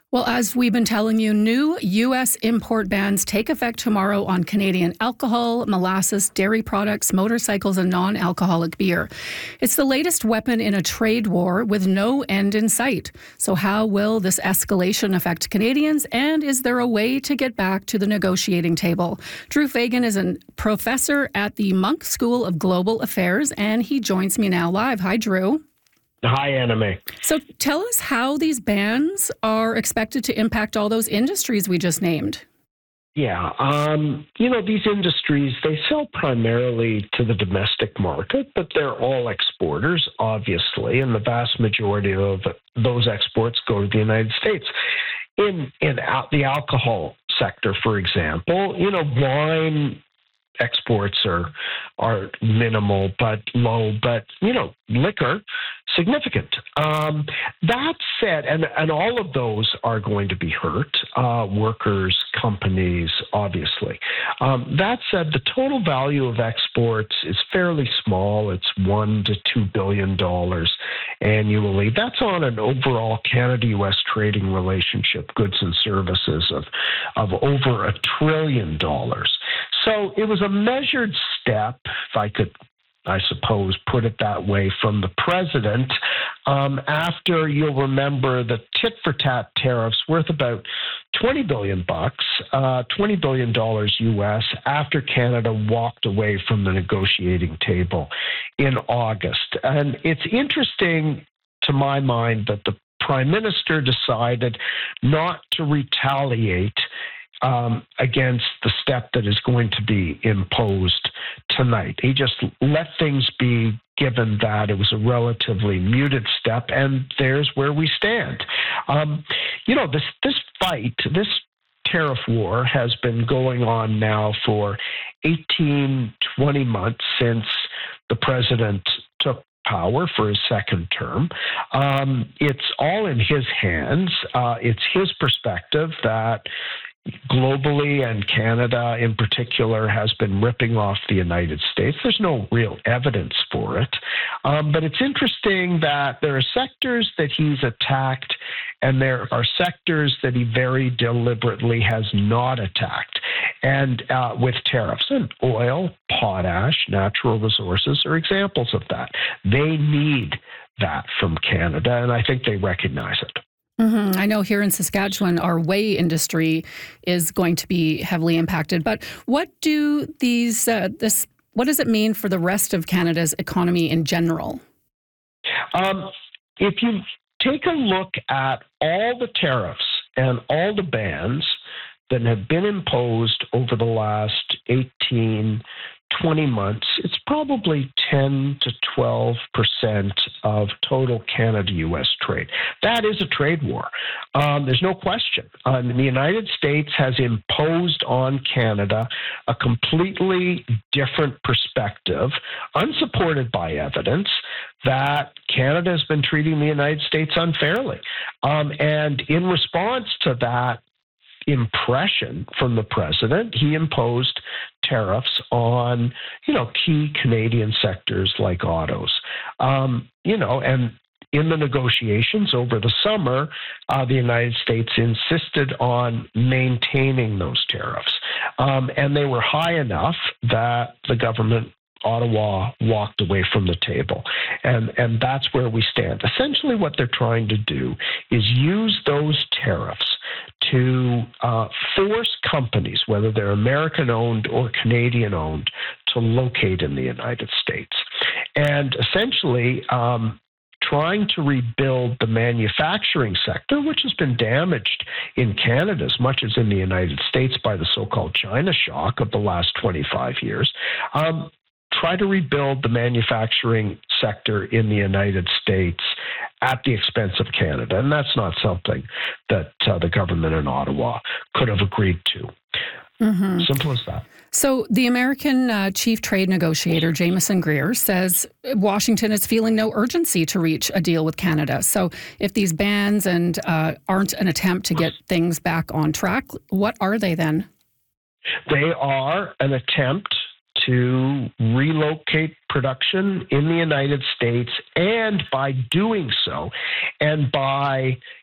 Well, as we've been telling you, new U.S. import bans take effect tomorrow on Canadian alcohol, molasses, dairy products, motorcycles, and non-alcoholic beer. It's the latest weapon in a trade war with no end in sight. So how will this escalation affect Canadians, and is there a way to get back to the negotiating table? Drew Fagan is a professor at the Munk School of Global Affairs, and he joins me now live. Hi, Drew. Hi, Anna May. So tell us how these bans are expected to impact all those industries we just named. Yeah, these industries, they sell primarily to the domestic market, but they're all exporters, obviously, and the vast majority of those exports go to the United States. In the alcohol sector, for example, wine exports are minimal but low, but liquor significant. That said, and all of those are going to be hurt, workers, companies, obviously. That said, the total value of exports is fairly small. It's $1 to $2 billion annually. That's on an overall Canada-U.S. trading relationship, goods and services of over $1 trillion. So it was a measured step, if I could, I suppose, put it that way, from the president. After, you'll remember, the tit-for-tat tariffs worth about $20 billion, $20 billion U.S., after Canada walked away from the negotiating table in August. And it's interesting, to my mind, that the Prime Minister decided not to retaliate against the step that is going to be imposed tonight. He just let things be, given that it was a relatively muted step, and there's where we stand. This fight, this tariff war has been going on now for 18, 20 months since the president took power for his second term. It's all in his hands. It's his perspective that globally, and Canada in particular, has been ripping off the United States. There's no real evidence for it. But it's interesting that there are sectors that he's attacked, and there are sectors that he very deliberately has not attacked. And with tariffs, and oil, potash, natural resources are examples of that. They need that from Canada, and I think they recognize it. I know here in Saskatchewan, our whey industry is going to be heavily impacted. But what do what does it mean for the rest of Canada's economy in general? If you take a look at all the tariffs and all the bans that have been imposed over the last 18, 20 months, it's probably 10 to 12% of total Canada-U.S. trade. That is a trade war. There's no question. The United States has imposed on Canada a completely different perspective, unsupported by evidence, that Canada has been treating the United States unfairly. And in response to that impression from the president, he imposed tariffs on, key Canadian sectors like autos. And in the negotiations over the summer, the United States insisted on maintaining those tariffs. And they were high enough that the government, Ottawa, walked away from the table. And that's where we stand. Essentially, what they're trying to do is use those tariffs to force companies, whether they're American-owned or Canadian-owned, to locate in the United States. And essentially, trying to rebuild the manufacturing sector, which has been damaged in Canada as much as in the United States by the so-called China shock of the last 25 years, try to rebuild the manufacturing sector in the United States at the expense of Canada. And that's not something that the government in Ottawa could have agreed to. Simple as that. So the American chief trade negotiator, Jameson Greer, says Washington is feeling no urgency to reach a deal with Canada. So if these bans aren't an attempt to get things back on track, what are they then? They are an attempt to relocate production in the United States, and by doing so, and by